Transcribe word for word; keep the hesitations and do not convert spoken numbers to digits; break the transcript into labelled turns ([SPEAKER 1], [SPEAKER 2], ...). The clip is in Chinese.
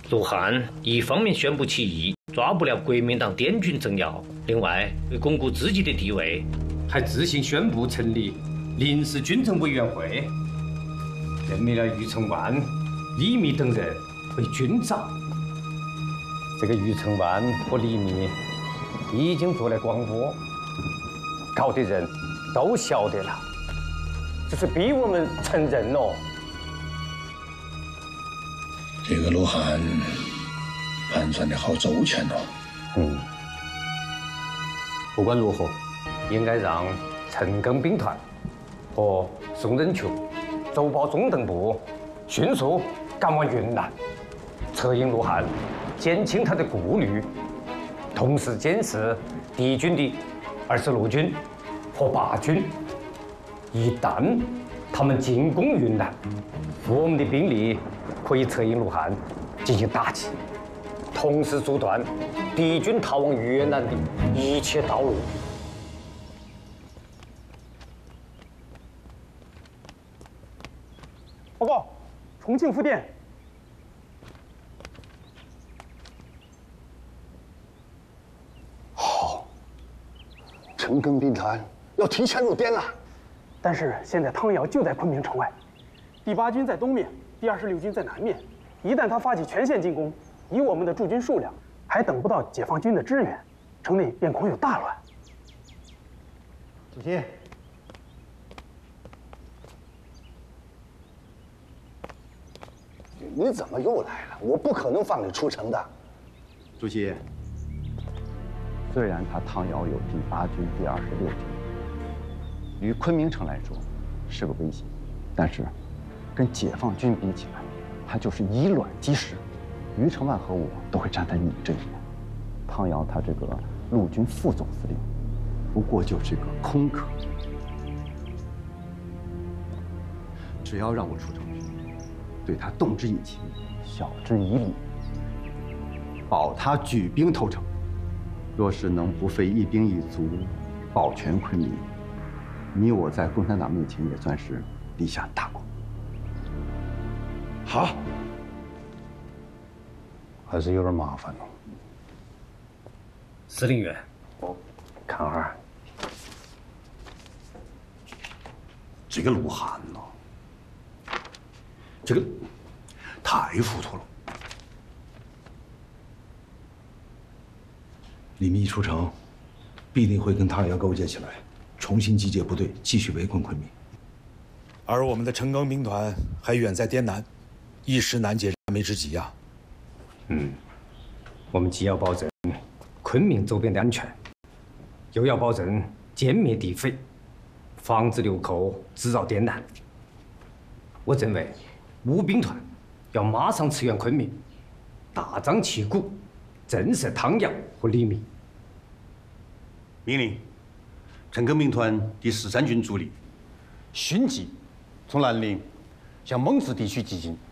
[SPEAKER 1] 陆汉一方面宣布起义，抓捕了国民党滇军政要，另外为巩固自己的地位，还自行宣布成立临时军政委员会，任命了余承万、李密等人为军长。
[SPEAKER 2] 这个余承万和李密已经做了广播，搞的人都晓得了，这是逼我们承认哦。
[SPEAKER 3] 这个陆汉盘算的好周全哦。
[SPEAKER 2] 嗯，不管如何，应该让陈赓兵团和宋仁求走报中等部迅速赶往云南，策应陆汉，减轻他的顾虑，同时监视敌军的二十路军和八军。一旦他们进攻云南，我们的兵力可以策应陆汉进行打击，同时阻断敌军逃往越南的一切道路。
[SPEAKER 4] 报告，重庆复电。
[SPEAKER 5] 好，陈赓兵团要提前入滇了。
[SPEAKER 4] 但是现在汤瑶就在昆明城外，第八军在东面，第二十六军在南面。一旦他发起全线进攻，以我们的驻军数量，还等不到解放军的支援，城内便恐有大乱。
[SPEAKER 5] 主席，你怎么又来了？我不可能放你出城的。
[SPEAKER 6] 主席，虽然他汤瑶有第八军、第二十六军，于昆明城来说是个威胁，但是跟解放军比起来，他就是以卵击石。余承万和我都会站在你这一边。汤瑶他这个陆军副总司令，不过就是个空壳。只要让我出城去，对他动之以情，晓之以理，保他举兵投诚。若是能不费一兵一卒，保全昆明，你我在共产党面前也算是立下大功。
[SPEAKER 5] 好，还是有点麻烦了。
[SPEAKER 1] 司令员，
[SPEAKER 2] 我看会儿。
[SPEAKER 5] 这个陆汉呢，这个太糊涂了。
[SPEAKER 3] 李密一出城，必定会跟汤瑶勾结起来，重新集结部队，继续围困昆明。
[SPEAKER 7] 而我们的陈赓兵团还远在滇南，一时难解燃眉之急呀。
[SPEAKER 2] 嗯，我们既要保证昆明周边的安全，又要保证歼灭敌匪，防止流寇滋扰滇南。我认为吴兵团要马上驰援昆明，大张旗鼓震慑汤瑶和李密。
[SPEAKER 8] 命令：陈赓兵团第十三军主力迅即从南陵向蒙自地区进行，